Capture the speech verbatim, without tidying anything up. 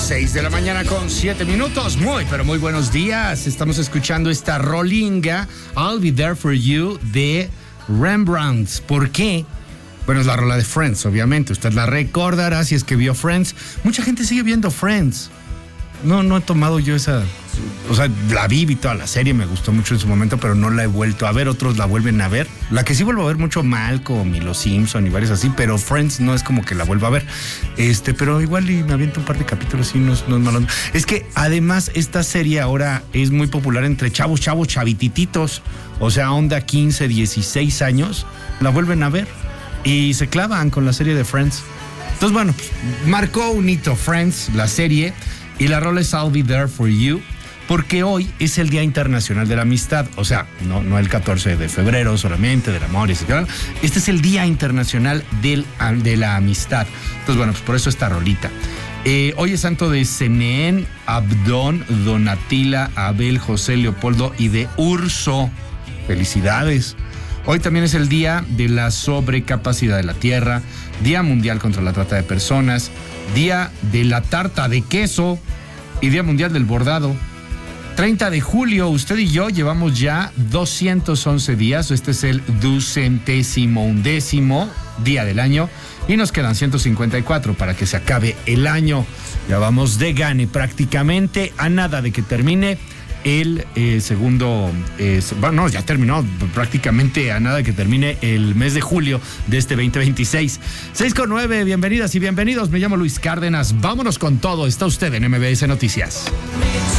seis de la mañana con siete minutos. Muy, pero muy buenos días. Estamos escuchando esta rolinga, I'll Be There For You, de Rembrandt. ¿Por qué? Bueno, es la rola de Friends, obviamente. Usted la recordará si es que vio Friends. Mucha gente sigue viendo Friends. No, no he tomado yo esa... O sea, la vi, vi toda la serie, me gustó mucho en su momento, pero no la he vuelto a ver. Otros la vuelven a ver. La que sí vuelvo a ver mucho, Malcolm y Los Simpson y varios así, pero Friends no es como que la vuelva a ver. Este, pero igual y me aviento un par de capítulos y no, no es malo. Es que además esta serie ahora es muy popular entre chavos, chavos, chavitititos. O sea, onda quince, dieciséis años, la vuelven a ver y se clavan con la serie de Friends. Entonces, bueno, pues, marcó un hito Friends, la serie, y la rola es I'll Be There For You, porque hoy es el Día Internacional de la Amistad. O sea, no, no el catorce de febrero solamente, del amor y así. Este es el Día Internacional del, de la Amistad. Entonces, bueno, pues por eso esta rolita. Eh, hoy es santo de Senén, Abdón, Donatila, Abel, José, Leopoldo y de Urso. Felicidades. Hoy también es el Día de la Sobrecapacidad de la Tierra, Día Mundial contra la Trata de Personas, Día de la Tarta de Queso y Día Mundial del Bordado. treinta de julio, usted y yo llevamos ya doscientos once días. Este es el ducentésimo undécimo día del año y nos quedan ciento cincuenta y cuatro para que se acabe el año. Ya vamos de gane prácticamente, a nada de que termine el eh, segundo, eh, bueno, no, ya terminó prácticamente, a nada de que termine el mes de julio de este veinte veintiséis. seis con nueve, bienvenidas y bienvenidos. Me llamo Luis Cárdenas. Vámonos con todo. Está usted en M B S Noticias.